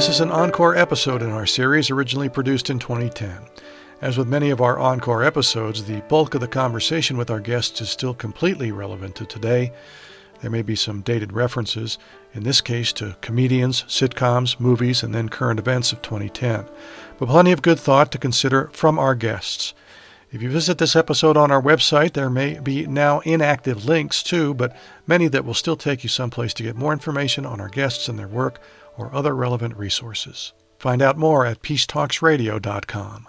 This is an encore episode in our series originally produced in 2010. As with many of our encore episodes, the bulk of the conversation with our guests is still completely relevant to today. There may be some dated references, in this case to comedians, sitcoms, movies, and then current events of 2010. But plenty of good thought to consider from our guests. If you visit this episode on our website, there may be now inactive links too, but many that will still take you someplace to get more information on our guests and their work or other relevant resources. Find out more at peacetalksradio.com.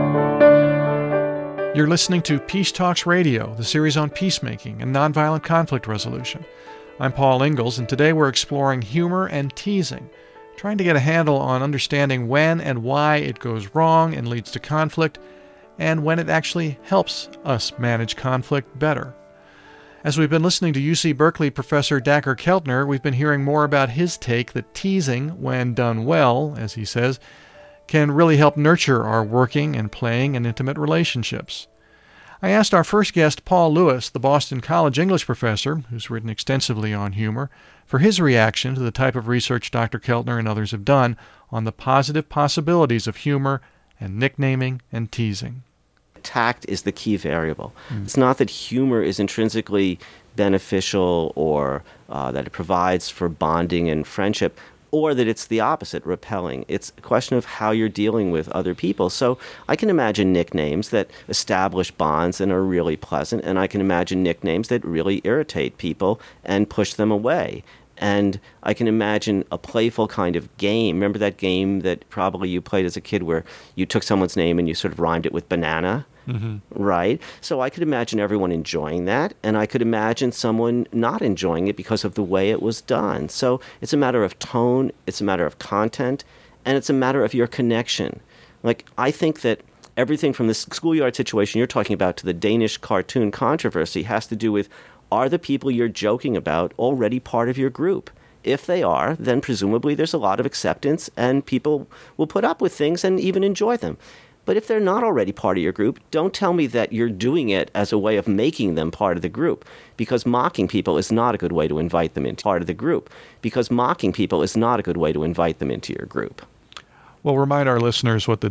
You're listening to Peace Talks Radio, the series on peacemaking and nonviolent conflict resolution. I'm Paul Ingalls, and today we're exploring humor and teasing, trying to get a handle on understanding when and why it goes wrong and leads to conflict, and when it actually helps us manage conflict better. As we've been listening to UC Berkeley professor Dacher Keltner, we've been hearing more about his take that teasing, when done well, as he says, can really help nurture our working and playing and intimate relationships. I asked our first guest, Paul Lewis, the Boston College English professor, who's written extensively on humor, for his reaction to the type of research Dr. Keltner and others have done on the positive possibilities of humor and nicknaming and teasing. Tact is the key variable. It's not that humor is intrinsically beneficial or that it provides for bonding and friendship, or that it's the opposite, repelling. It's a question of how you're dealing with other people. So I can imagine nicknames that establish bonds and are really pleasant, and I can imagine nicknames that really irritate people and push them away. And I can imagine a playful kind of game. Remember that game that probably you played as a kid where you took someone's name and you sort of rhymed it with banana? Mm-hmm. Right? So I could imagine everyone enjoying that, and I could imagine someone not enjoying it because of the way it was done. So it's a matter of tone, it's a matter of content, and it's a matter of your connection. Like, I think that everything from this schoolyard situation you're talking about to the Danish cartoon controversy has to do with, are the people you're joking about already part of your group? If they are, then presumably there's a lot of acceptance and people will put up with things and even enjoy them. But if they're not already part of your group, don't tell me that you're doing it as a way of making them part of the group, because mocking people is not a good way to invite them into part of the group, because mocking people is not a good way to invite them into your group. Well, remind our listeners what the